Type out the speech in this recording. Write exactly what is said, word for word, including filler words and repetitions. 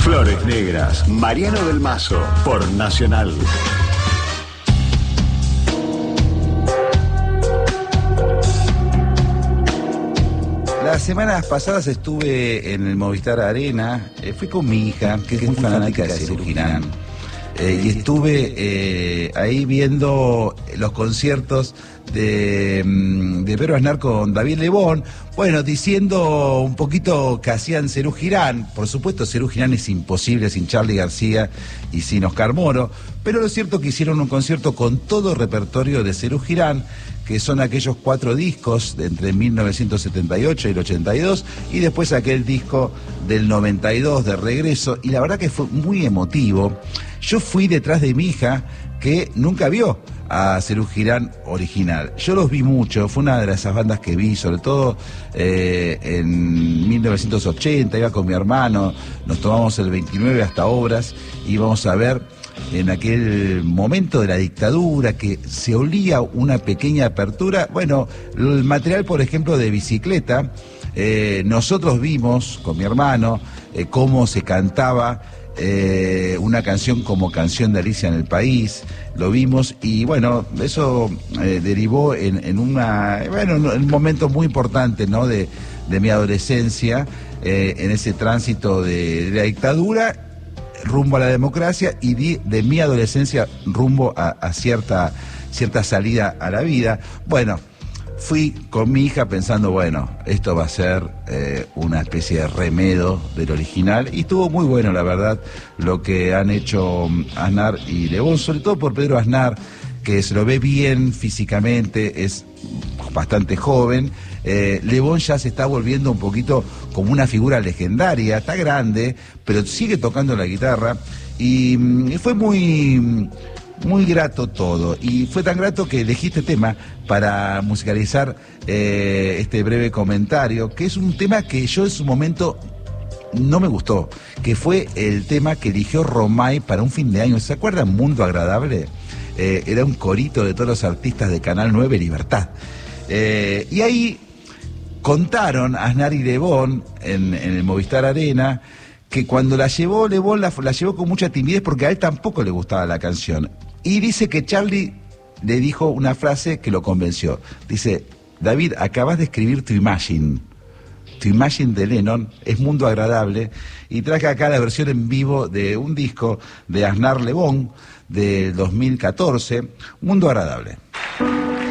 Flores Negras, Mariano del Mazo, por Nacional. Las semanas pasadas estuve en el Movistar Arena, eh, fui con mi hija, que es muy fanática de Serú Girán, eh, y estuve eh, ahí viendo los conciertos de, de Pedro Aznar con David Lebón, bueno, diciendo un poquito que hacían Serú Girán. Por supuesto, Serú Girán es imposible sin Charly García y sin Oscar Moro, pero lo cierto es que hicieron un concierto con todo el repertorio de Serú Girán, que son aquellos cuatro discos de entre mil novecientos setenta y ocho y el ochenta y dos, y después aquel disco del noventa y dos de Regreso, y la verdad que fue muy emotivo. Yo fui detrás de mi hija, que nunca vio a Serú Girán original. Yo los vi mucho, fue una de esas bandas que vi, sobre todo eh, en mil novecientos ochenta, iba con mi hermano, nos tomamos el veintinueve hasta Obras, íbamos a ver en aquel momento de la dictadura que se olía una pequeña apertura. Bueno, el material, por ejemplo, de Bicicleta, eh, nosotros vimos con mi hermano eh, cómo se cantaba eh, una canción como Canción de Alicia en el País, lo vimos, y bueno, eso eh, derivó en, en una, bueno, en un momento muy importante, ¿no?, de, de mi adolescencia, eh, en ese tránsito de, de la dictadura rumbo a la democracia, y de, de mi adolescencia rumbo a, a cierta, cierta salida a la vida. Bueno, fui con mi hija pensando, bueno, esto va a ser eh, una especie de remedo del original, y estuvo muy bueno, la verdad, lo que han hecho Aznar y Lebón, sobre todo por Pedro Aznar, que se lo ve bien físicamente, es bastante joven. Eh, Lebón ya se está volviendo un poquito como una figura legendaria, está grande, pero sigue tocando la guitarra, y, y fue muy, muy grato todo, y fue tan grato que elegí este tema para musicalizar eh, este breve comentario, que es un tema que yo en su momento no me gustó, que fue el tema que eligió Romay para un fin de año. ¿Se acuerdan? Mundo Agradable. Eh, era un corito de todos los artistas de Canal nueve, Libertad. Eh, y ahí contaron Aznar y Lebón en, en el Movistar Arena que cuando la llevó Lebón la, la llevó con mucha timidez porque a él tampoco le gustaba la canción. Y dice que Charly le dijo una frase que lo convenció. Dice: David, acabas de escribir tu Imagine. Tu Imagine de Lennon es Mundo Agradable, y traje acá la versión en vivo de un disco de Aznar Lebón del dos mil catorce, Mundo Agradable.